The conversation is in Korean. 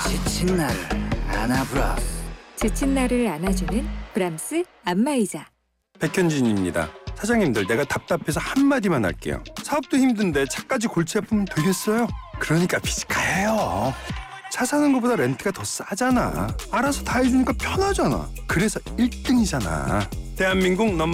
지친 나를 안아브라스. 지친 나를 안아주는 브람스 안마의자. 백현진입니다. 사장님들, 내가 답답해서 한마디만 할게요. 사업도 힘든데 차까지 골치 아프면 되겠어요? 그러니까 비즈카예요. 차 사는 것보다 렌트가 더 싸잖아. 알아서 다 해주니까 편하잖아. 그래서 1등이잖아. 대한민국